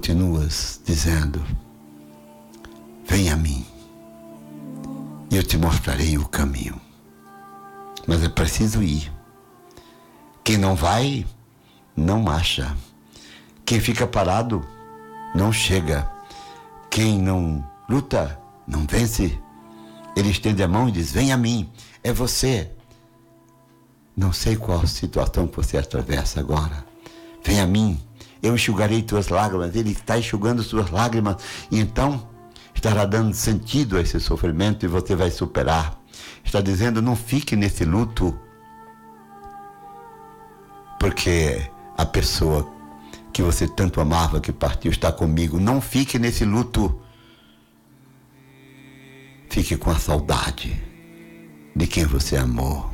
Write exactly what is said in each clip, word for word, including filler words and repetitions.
continuas dizendo: venha a mim e eu te mostrarei o caminho. Mas é preciso ir. Quem não vai, não acha. Quem fica parado, não chega. Quem não luta, não vence. Ele estende a mão e diz: vem a mim, é você. Não sei qual situação que você atravessa agora. Vem a mim, eu enxugarei tuas lágrimas. Ele está enxugando suas lágrimas e então estará dando sentido a esse sofrimento e você vai superar. Está dizendo: não fique nesse luto, porque a pessoa que você tanto amava, que partiu, está comigo. Não fique nesse luto. Fique com a saudade de quem você amou.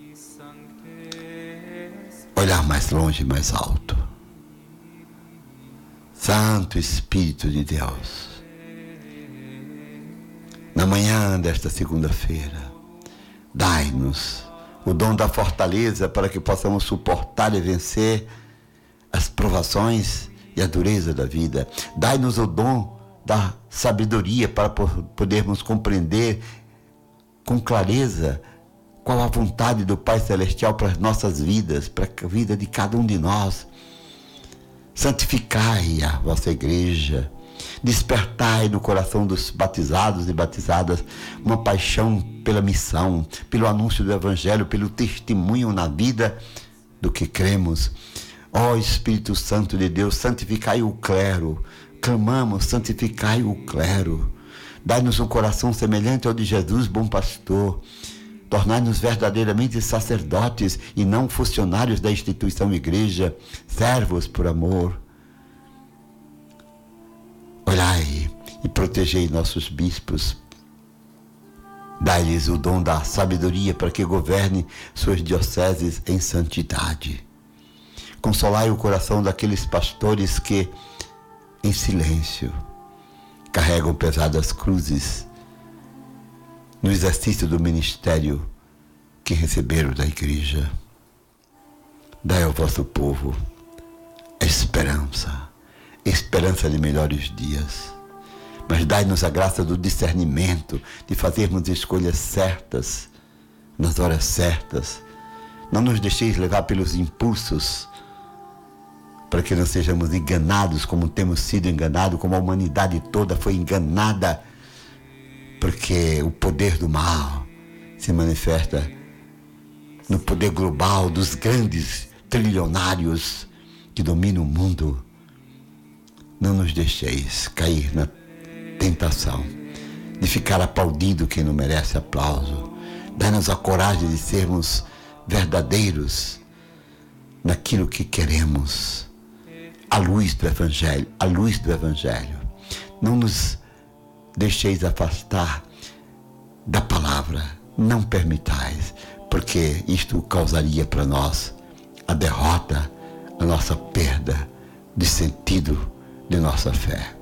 Olhar mais longe, mais alto. Santo Espírito de Deus, na manhã desta segunda-feira, dai-nos o dom da fortaleza para que possamos suportar e vencer as provações e a dureza da vida. Dai-nos o dom da sabedoria para podermos compreender com clareza qual a vontade do Pai Celestial para as nossas vidas, para a vida de cada um de nós. Santificai a vossa igreja, despertai no coração dos batizados e batizadas uma paixão pela missão, pelo anúncio do Evangelho, pelo testemunho na vida do que cremos. Ó Espírito Santo de Deus, santificai o clero. Clamamos: santificai o clero. Dai-nos um coração semelhante ao de Jesus, bom pastor. Tornai-nos verdadeiramente sacerdotes e não funcionários da instituição igreja, servos por amor. Olhai e protegei nossos bispos. Dai-lhes o dom da sabedoria para que governe suas dioceses em santidade. Consolai o coração daqueles pastores que, em silêncio, carregam pesadas cruzes no exercício do ministério que receberam da igreja. Dai ao vosso povo a esperança, esperança de melhores dias. Mas dai-nos a graça do discernimento, de fazermos escolhas certas, nas horas certas. Não nos deixeis levar pelos impulsos, para que não sejamos enganados como temos sido enganados, como a humanidade toda foi enganada, porque o poder do mal se manifesta no poder global dos grandes trilionários que dominam o mundo. Não nos deixeis cair na tentação de ficar aplaudindo quem não merece aplauso. Dá-nos a coragem de sermos verdadeiros naquilo que queremos, à luz do Evangelho, à luz do Evangelho. Não nos deixeis afastar da palavra, não permitais, porque isto causaria para nós a derrota, a nossa perda de sentido de nossa fé.